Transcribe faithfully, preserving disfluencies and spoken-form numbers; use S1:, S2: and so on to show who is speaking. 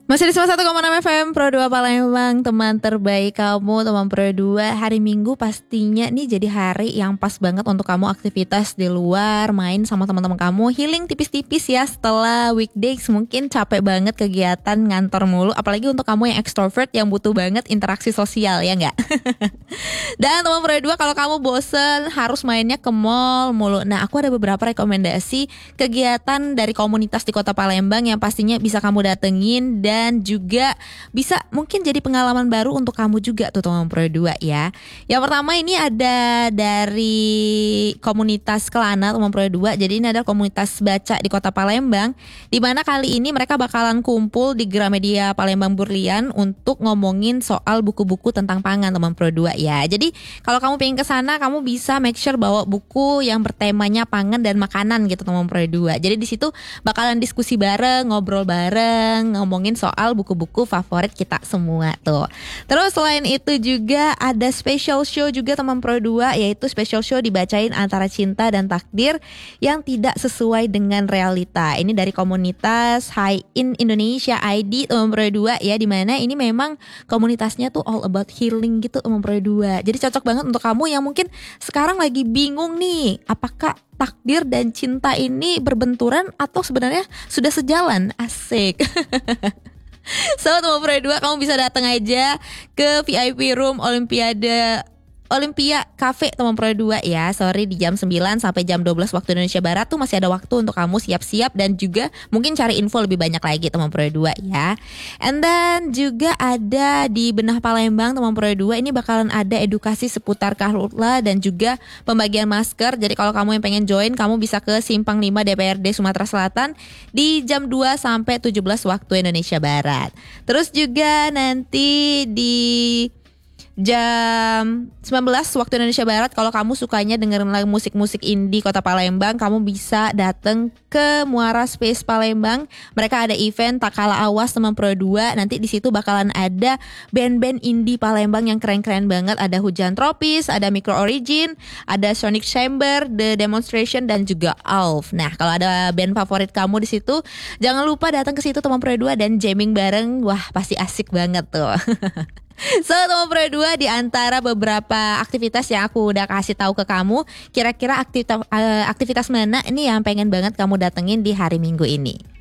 S1: Masih di sembilan puluh satu koma enam F M Pro dua Palembang, teman terbaik kamu, teman Pro dua. Hari Minggu pastinya nih jadi hari yang pas banget untuk kamu aktivitas di luar, main sama teman-teman kamu, healing tipis-tipis ya setelah weekdays. Mungkin capek banget kegiatan ngantor mulu, apalagi untuk kamu yang extrovert yang butuh banget interaksi sosial, ya nggak? Dan teman Pro dua, kalau kamu bosen harus mainnya ke mall mulu. Nah, aku ada beberapa rekomendasi kegiatan dari komunitas di Kota Palembang yang pastinya bisa kamu datengin dan Dan juga bisa mungkin jadi pengalaman baru untuk kamu juga tuh teman Pro dua ya. Yang pertama ini ada dari komunitas Kelana teman Pro dua. Jadi ini adalah komunitas baca di Kota Palembang, di mana kali ini mereka bakalan kumpul di Gramedia Palembang Burlian untuk ngomongin soal buku-buku tentang pangan teman Pro dua ya. Jadi kalau kamu pengen ke sana, kamu bisa make sure bawa buku yang bertemanya pangan dan makanan gitu teman Pro dua. Jadi di situ bakalan diskusi bareng, ngobrol bareng, ngomongin soal soal buku-buku favorit kita semua tuh. Terus selain itu juga ada special show juga teman Pro dua, yaitu special show dibacain antara cinta dan takdir yang tidak sesuai dengan realita. Ini dari komunitas High In Indonesia I D teman Pro dua ya, dimana ini memang komunitasnya tuh all about healing gitu teman Pro dua. Jadi cocok banget untuk kamu yang mungkin sekarang lagi bingung nih, apakah takdir dan cinta ini berbenturan atau sebenarnya sudah sejalan. Asik. So teman Pro dua, kamu bisa datang aja ke V I P Room Olimpiade Olimpia Cafe teman Pro dua ya. Sorry, di jam sembilan sampai jam dua belas waktu Indonesia Barat tuh masih ada waktu untuk kamu siap-siap dan juga mungkin cari info lebih banyak lagi teman Pro dua ya. And then juga ada di Benah Palembang teman Pro dua, ini bakalan ada edukasi seputar karhutla dan juga pembagian masker. Jadi kalau kamu yang pengen join, kamu bisa ke Simpang lima D P R D Sumatera Selatan di jam dua sampai tujuh belas waktu Indonesia Barat. Terus juga nanti di jam sembilan belas waktu Indonesia Barat, kalau kamu sukanya dengerin lagu musik-musik indie Kota Palembang, kamu bisa datang ke Muara Space Palembang. Mereka ada event Tak Kalah Awas teman Pro dua. Nanti di situ bakalan ada band-band indie Palembang yang keren-keren banget. Ada Hujan Tropis, ada Micro Origin, ada Sonic Chamber, The Demonstration dan juga Alf. Nah, kalau ada band favorit kamu di situ, jangan lupa datang ke situ teman Pro dua dan jamming bareng. Wah, pasti asik banget tuh. So teman Pro dua, di antara beberapa aktivitas yang aku udah kasih tahu ke kamu, kira-kira aktivitas, aktivitas mana ini yang pengen banget kamu datengin di hari Minggu ini?